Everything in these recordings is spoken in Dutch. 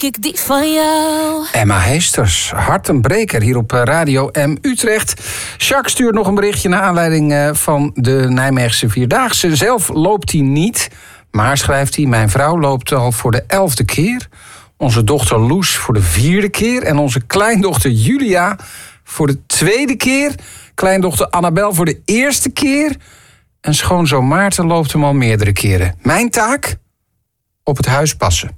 ik die van jou. Emma Heesters, hartenbreker hier op Radio M Utrecht. Jacques stuurt nog een berichtje naar aanleiding van de Nijmeegse Vierdaagse. Zelf loopt hij niet, maar schrijft hij... mijn vrouw loopt al voor de 11e keer. Onze dochter Loes voor de 4e keer. En onze kleindochter Julia voor de 2e keer. Kleindochter Annabel voor de 1e keer. En schoonzoon Maarten loopt hem al meerdere keren. Mijn taak? Op het huis passen.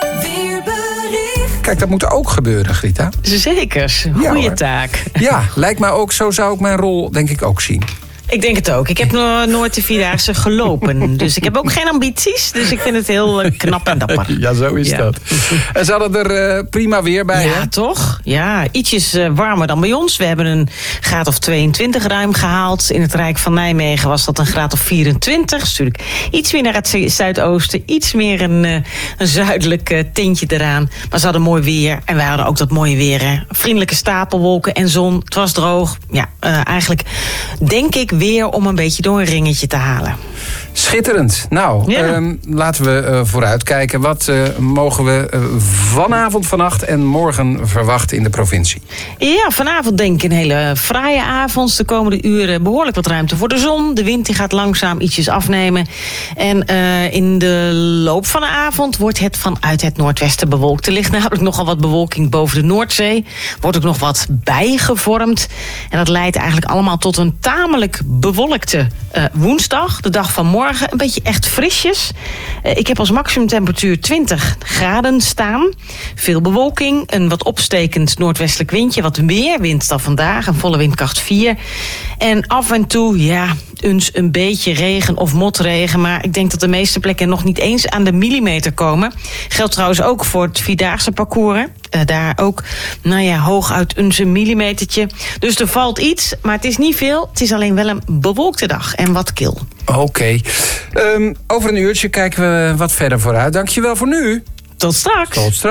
Kijk, dat moet ook gebeuren, Grita. Zeker, goede taak. Ja, lijkt mij ook, zo zou ik mijn rol denk ik ook zien. Ik denk het ook. Ik heb nooit de Vierdaagse gelopen. Dus ik heb ook geen ambities. Dus ik vind het heel knap en dapper. Ja, zo is dat. En ze hadden er prima weer bij, ja, hè? Toch? Ja, ietsjes warmer dan bij ons. We hebben een graad of 22 ruim gehaald. In het Rijk van Nijmegen was dat een graad of 24. Dus natuurlijk iets meer naar het zuidoosten. Iets meer een zuidelijk tintje eraan. Maar ze hadden mooi weer. En wij hadden ook dat mooie weer. Hè. Vriendelijke stapelwolken en zon. Het was droog. Ja, eigenlijk denk ik weer om een beetje door een ringetje te halen. Schitterend. Nou, laten we vooruitkijken. Wat mogen we vanavond, vannacht en morgen verwachten in de provincie? Ja, vanavond denk ik een hele fraaie avond. De komende uren behoorlijk wat ruimte voor de zon. De wind die gaat langzaam ietsjes afnemen. En in de loop van de avond wordt het vanuit het noordwesten bewolkt. Er ligt namelijk nogal wat bewolking boven de Noordzee. Wordt ook nog wat bijgevormd. En dat leidt eigenlijk allemaal tot een tamelijk bewolkte woensdag. De dag van morgen. Een beetje echt frisjes. Ik heb als maximumtemperatuur 20 graden staan. Veel bewolking, een wat opstekend noordwestelijk windje. Wat meer wind dan vandaag, een volle windkracht 4. En af en toe, eens een beetje regen of motregen. Maar ik denk dat de meeste plekken nog niet eens aan de millimeter komen. Geldt trouwens ook voor het Vierdaagse parcours. Daar ook, hooguit een millimetertje. Dus er valt iets, maar het is niet veel. Het is alleen wel een bewolkte dag en wat kil. Oké. Over een uurtje kijken we wat verder vooruit. Dankjewel voor nu. Tot straks.